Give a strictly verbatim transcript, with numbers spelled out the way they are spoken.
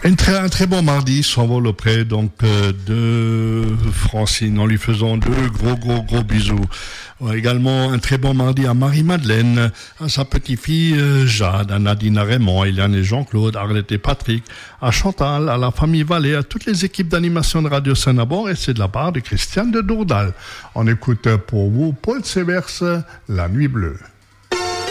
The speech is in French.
Un très, un très bon mardi s'envole auprès donc euh, de Francine en lui faisant deux gros gros gros bisous. Ouais, également un très bon mardi à Marie-Madeleine, à sa petite-fille euh, Jade, à Nadine, à Raymond, Eliane et Jean-Claude, Arlette et Patrick, à Chantal, à la famille Vallée, à toutes les équipes d'animation de Radio Saint-Nabord, et c'est de la part de Christiane de Dourdal. On écoute pour vous Paul Sévers, La Nuit Bleue.